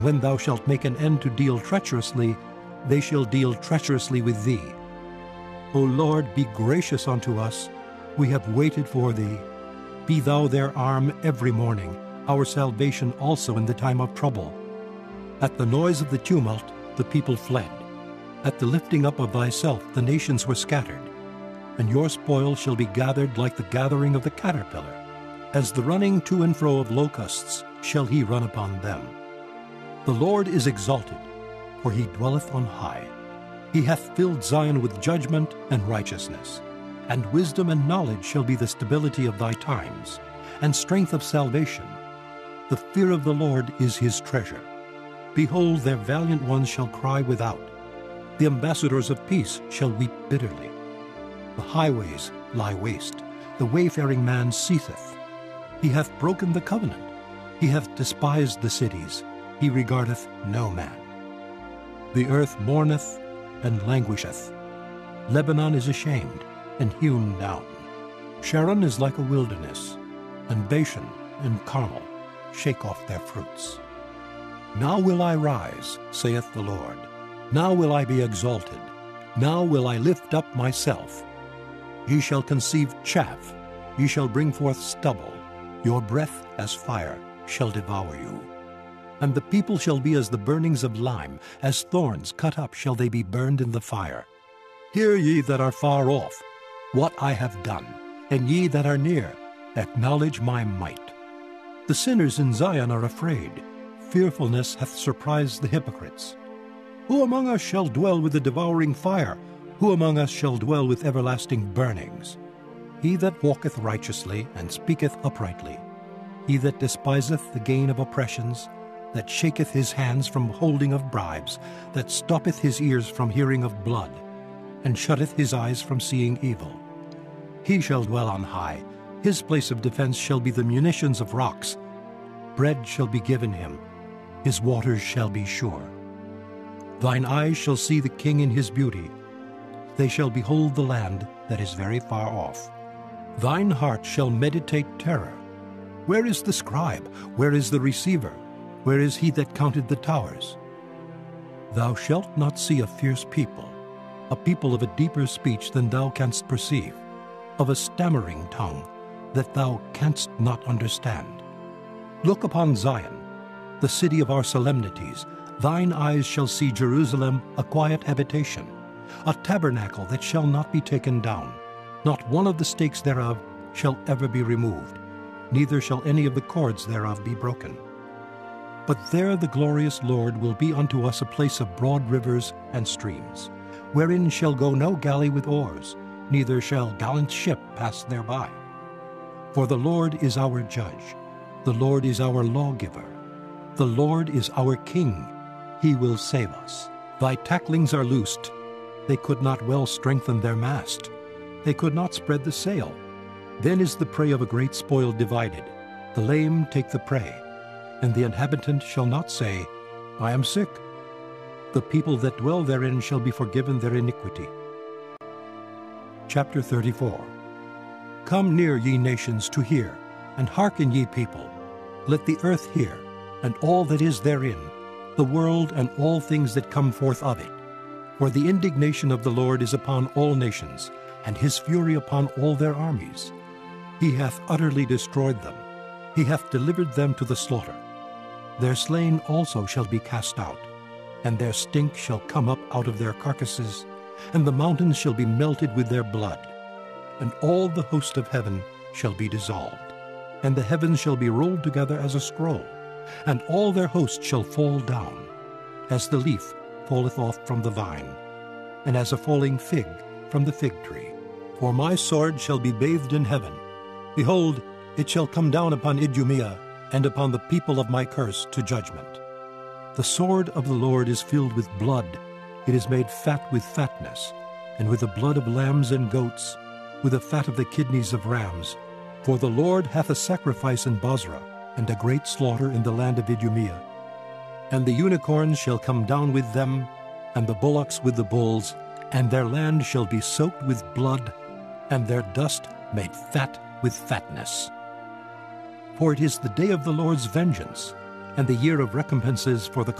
When thou shalt make an end to deal treacherously, they shall deal treacherously with thee. O Lord, be gracious unto us. We have waited for thee. Be thou their arm every morning, our salvation also in the time of trouble. At the noise of the tumult, the people fled. At the lifting up of thyself, the nations were scattered. And your spoil shall be gathered like the gathering of the caterpillar. As the running to and fro of locusts shall he run upon them. The Lord is exalted, for he dwelleth on high. He hath filled Zion with judgment and righteousness. And wisdom and knowledge shall be the stability of thy times, and strength of salvation. The fear of the Lord is his treasure. Behold, their valiant ones shall cry without. The ambassadors of peace shall weep bitterly. The highways lie waste, the wayfaring man ceaseth. He hath broken the covenant. He hath despised the cities. He regardeth no man. The earth mourneth and languisheth. Lebanon is ashamed and hewn down. Sharon is like a wilderness, and Bashan and Carmel shake off their fruits. Now will I rise, saith the Lord. Now will I be exalted. Now will I lift up myself. Ye shall conceive chaff. Ye shall bring forth stubble. Your breath as fire shall devour you. And the people shall be as the burnings of lime, as thorns cut up shall they be burned in the fire. Hear ye that are far off what I have done, and ye that are near, acknowledge my might. The sinners in Zion are afraid. Fearfulness hath surprised the hypocrites. Who among us shall dwell with the devouring fire? Who among us shall dwell with everlasting burnings? He that walketh righteously and speaketh uprightly, he that despiseth the gain of oppressions, that shaketh his hands from holding of bribes, that stoppeth his ears from hearing of blood, and shutteth his eyes from seeing evil. He shall dwell on high. His place of defense shall be the munitions of rocks. Bread shall be given him. His waters shall be sure. Thine eyes shall see the king in his beauty. They shall behold the land that is very far off. Thine heart shall meditate terror. Where is the scribe? Where is the receiver? Where is he that counted the towers? Thou shalt not see a fierce people, a people of a deeper speech than thou canst perceive, of a stammering tongue that thou canst not understand. Look upon Zion, the city of our solemnities. Thine eyes shall see Jerusalem, a quiet habitation, a tabernacle that shall not be taken down. Not one of the stakes thereof shall ever be removed, neither shall any of the cords thereof be broken. But there the glorious Lord will be unto us a place of broad rivers and streams, wherein shall go no galley with oars, neither shall gallant ship pass thereby. For the Lord is our judge, the Lord is our lawgiver, the Lord is our king, he will save us. Thy tacklings are loosed, they could not well strengthen their mast, they could not spread the sail. Then is the prey of a great spoil divided, the lame take the prey, and the inhabitant shall not say, I am sick. The people that dwell therein shall be forgiven their iniquity. Chapter 34. Come near, ye nations, to hear, and hearken, ye people. Let the earth hear, and all that is therein, the world and all things that come forth of it. For the indignation of the Lord is upon all nations, and his fury upon all their armies. He hath utterly destroyed them. He hath delivered them to the slaughter. Their slain also shall be cast out, and their stink shall come up out of their carcasses, and the mountains shall be melted with their blood. And all the host of heaven shall be dissolved, and the heavens shall be rolled together as a scroll, and all their hosts shall fall down, as the leaf falleth off from the vine, and as a falling fig from the fig tree. For my sword shall be bathed in heaven. Behold, it shall come down upon Idumea, and upon the people of my curse to judgment. The sword of the Lord is filled with blood. It is made fat with fatness, and with the blood of lambs and goats, with the fat of the kidneys of rams. For the Lord hath a sacrifice in Bozrah, and a great slaughter in the land of Idumea. And the unicorns shall come down with them, and the bullocks with the bulls, and their land shall be soaked with blood, and their dust made fat with fatness. For it is the day of the Lord's vengeance, and the year of recompenses for the